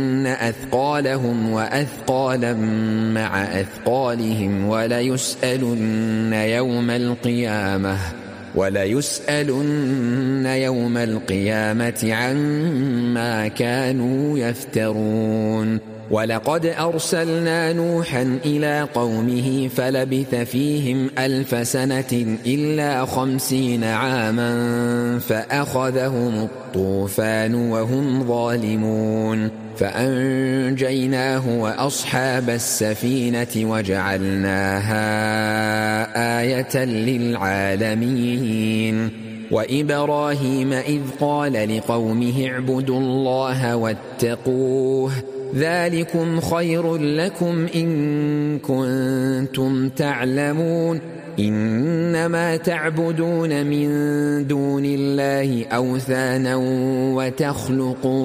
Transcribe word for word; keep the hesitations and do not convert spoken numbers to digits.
أثقالهم وأثقالا مع أثقالهم وليسألن يوم القيامة وليسألن يوم القيامة عما كانوا يفترون. ولقد أرسلنا نوحا إلى قومه فلبث فيهم ألف سنة إلا خمسين عاما فأخذهم الطوفان وهم ظالمون فأنجيناه وأصحاب السفينة وجعلناها آية للعالمين. وإبراهيم إذ قال لقومه اعبدوا الله واتقوه ذلكم خير لكم إن كنتم تعلمون إنما تعبدون من دون الله أوثانا وتخلقون